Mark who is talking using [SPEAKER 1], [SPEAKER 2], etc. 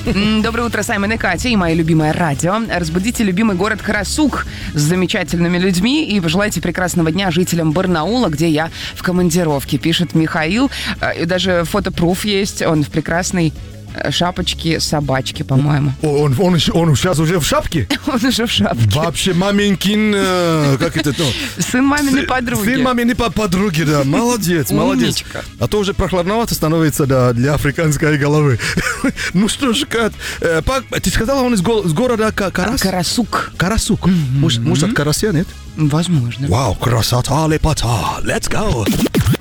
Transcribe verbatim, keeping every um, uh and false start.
[SPEAKER 1] Доброе утро, Саймон и Катя, и мое любимое радио. Разбудите любимый город Карасук с замечательными людьми и пожелайте прекрасного дня жителям Барнаула, где я в командировке, пишет Михаил. И даже фотопруф есть, он в прекрасной шапочки собачки, по-моему.
[SPEAKER 2] Он, он, он сейчас уже в шапке?
[SPEAKER 1] Он уже в шапке.
[SPEAKER 2] Вообще маменькин, э, как это? Ну,
[SPEAKER 1] сын маминой
[SPEAKER 2] сы,
[SPEAKER 1] подруги.
[SPEAKER 2] Сын маминой подруги, да. Молодец, молодец.
[SPEAKER 1] Умничка.
[SPEAKER 2] А то уже прохладновато становится, да, для африканской головы. Ну что ж, Кат, э, ты сказала, он из, го- из города Карас?
[SPEAKER 1] Карасук.
[SPEAKER 2] Карасук. Может, может, от карася, нет?
[SPEAKER 1] Возможно.
[SPEAKER 2] Вау, красота, лепота. Let's go.